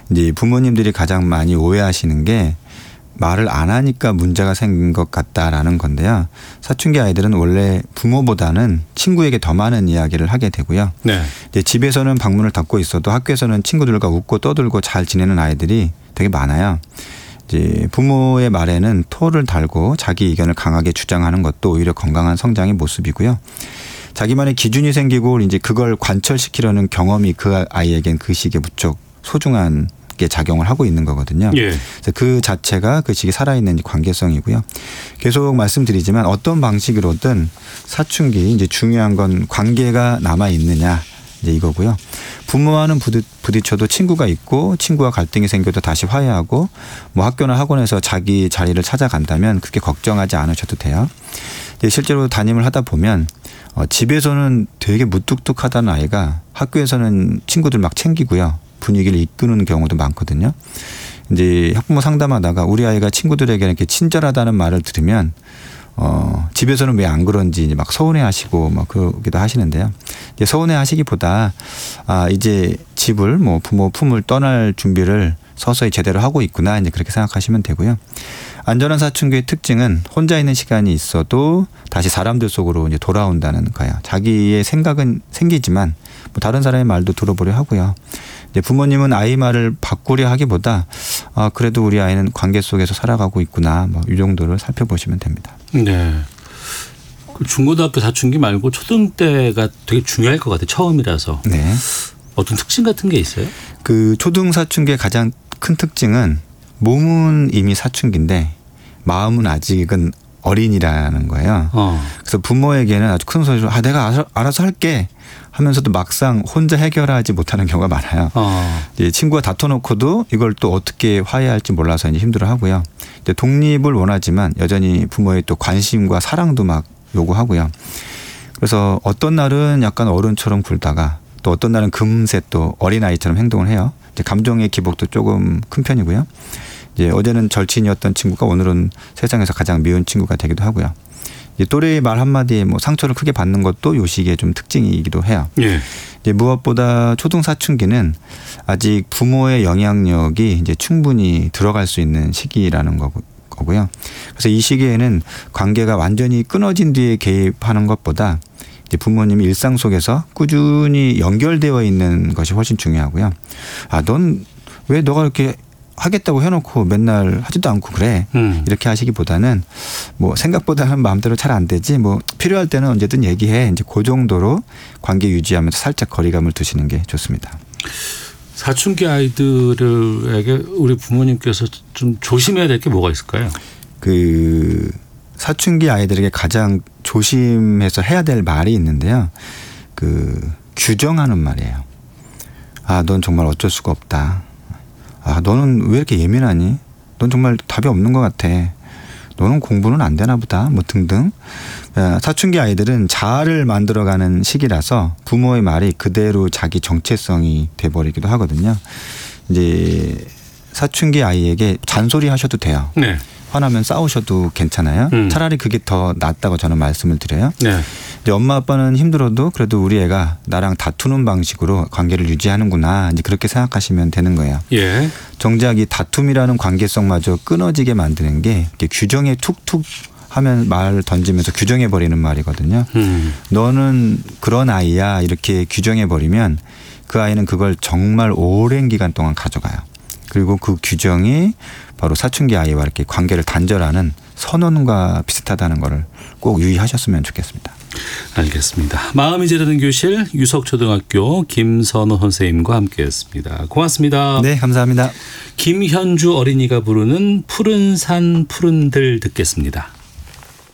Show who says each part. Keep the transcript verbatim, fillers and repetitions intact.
Speaker 1: 이제 부모님들이 가장 많이 오해하시는 게 말을 안 하니까 문제가 생긴 것 같다라는 건데요. 사춘기 아이들은 원래 부모보다는 친구에게 더 많은 이야기를 하게 되고요.
Speaker 2: 네.
Speaker 1: 이제 집에서는 방문을 닫고 있어도 학교에서는 친구들과 웃고 떠들고 잘 지내는 아이들이 되게 많아요. 이제 부모의 말에는 토를 달고 자기 의견을 강하게 주장하는 것도 오히려 건강한 성장의 모습이고요. 자기만의 기준이 생기고 이제 그걸 관철시키려는 경험이 그 아이에겐 그 시기에 무척 소중한 게 작용을 하고 있는 거거든요.
Speaker 2: 예.
Speaker 1: 그래서 그 자체가 그 시기 살아있는 관계성이고요. 계속 말씀드리지만 어떤 방식으로든 사춘기 이제 중요한 건 관계가 남아 있느냐 이제 이거고요. 부모와는 부딪혀도 친구가 있고 친구와 갈등이 생겨도 다시 화해하고 뭐 학교나 학원에서 자기 자리를 찾아간다면 그렇게 걱정하지 않으셔도 돼요. 실제로 담임을 하다 보면 어, 집에서는 되게 무뚝뚝하다는 아이가 학교에서는 친구들 막 챙기고요. 분위기를 이끄는 경우도 많거든요. 이제 학부모 상담하다가 우리 아이가 친구들에게 이렇게 친절하다는 말을 들으면 어, 집에서는 왜 안 그런지 막 서운해하시고 막 그러기도 하시는데요. 이제 서운해하시기보다 아 이제 집을 뭐 부모 품을 떠날 준비를 서서히 제대로 하고 있구나 이제 그렇게 생각하시면 되고요. 안전한 사춘기의 특징은 혼자 있는 시간이 있어도 다시 사람들 속으로 이제 돌아온다는 거예요. 자기의 생각은 생기지만 뭐 다른 사람의 말도 들어보려 하고요. 이제 부모님은 아이 말을 바꾸려 하기보다 아 그래도 우리 아이는 관계 속에서 살아가고 있구나 뭐 이 정도를 살펴보시면 됩니다.
Speaker 2: 네. 그 중고등학교 사춘기 말고 초등 때가 되게 중요할 것 같아요. 처음이라서.
Speaker 1: 네.
Speaker 2: 어떤 특징 같은 게 있어요?
Speaker 1: 그 초등 사춘기의 가장 큰 특징은 몸은 이미 사춘기인데 마음은 아직은 어린이라는 거예요.
Speaker 2: 어.
Speaker 1: 그래서 부모에게는 아주 큰 소리로 아 내가 알아서 할게 하면서도 막상 혼자 해결하지 못하는 경우가 많아요.
Speaker 2: 어.
Speaker 1: 이제 친구가 다퉈놓고도 이걸 또 어떻게 화해할지 몰라서 이제 힘들어하고요. 이제 독립을 원하지만 여전히 부모의 또 관심과 사랑도 막 요구하고요. 그래서 어떤 날은 약간 어른처럼 굴다가 또 어떤 날은 금세 또 어린아이처럼 행동을 해요. 이제 감정의 기복도 조금 큰 편이고요. 이제 어제는 절친이었던 친구가 오늘은 세상에서 가장 미운 친구가 되기도 하고요. 이제 또래의 말 한마디에 뭐 상처를 크게 받는 것도 요 시기의 좀 특징이기도 해요.
Speaker 2: 예.
Speaker 1: 이제 무엇보다 초등 사춘기는 아직 부모의 영향력이 이제 충분히 들어갈 수 있는 시기라는 거고요. 그래서 이 시기에는 관계가 완전히 끊어진 뒤에 개입하는 것보다 이제 부모님이 일상 속에서 꾸준히 연결되어 있는 것이 훨씬 중요하고요. 아, 넌 왜 너가 이렇게 하겠다고 해놓고 맨날 하지도 않고 그래. 음. 이렇게 하시기보다는 뭐 생각보다는 마음대로 잘 안 되지 뭐 필요할 때는 언제든 얘기해. 이제 그 정도로 관계 유지하면서 살짝 거리감을 두시는 게 좋습니다.
Speaker 2: 사춘기 아이들에게 우리 부모님께서 좀 조심해야 될 게 뭐가 있을까요?
Speaker 1: 그 사춘기 아이들에게 가장 조심해서 해야 될 말이 있는데요. 그 규정하는 말이에요. 아, 넌 정말 어쩔 수가 없다. 아, 너는 왜 이렇게 예민하니? 넌 정말 답이 없는 것 같아. 너는 공부는 안 되나 보다. 뭐 등등. 사춘기 아이들은 자아를 만들어가는 시기라서 부모의 말이 그대로 자기 정체성이 돼버리기도 하거든요. 이제 사춘기 아이에게 잔소리 하셔도 돼요.
Speaker 2: 네.
Speaker 1: 화나면 싸우셔도 괜찮아요. 음. 차라리 그게 더 낫다고 저는 말씀을 드려요.
Speaker 2: 네.
Speaker 1: 이제 엄마 아빠는 힘들어도 그래도 우리 애가 나랑 다투는 방식으로 관계를 유지하는구나. 이제 그렇게 생각하시면 되는 거예요.
Speaker 2: 예.
Speaker 1: 정작 이 다툼이라는 관계성마저 끊어지게 만드는 게 규정에 툭툭 하면 말 던지면서 규정해 버리는 말이거든요. 음. 너는 그런 아이야 이렇게 규정해 버리면 그 아이는 그걸 정말 오랜 기간 동안 가져가요. 그리고 그 규정이 바로 사춘기 아이와 이렇게 관계를 단절하는 선언과 비슷하다는 것을 꼭 유의하셨으면 좋겠습니다.
Speaker 2: 알겠습니다. 마음이 지르는 교실 유석초등학교 김선호 선생님과 함께했습니다. 고맙습니다.
Speaker 1: 네, 감사합니다.
Speaker 2: 김현주 어린이가 부르는 푸른 산 푸른 들 듣겠습니다.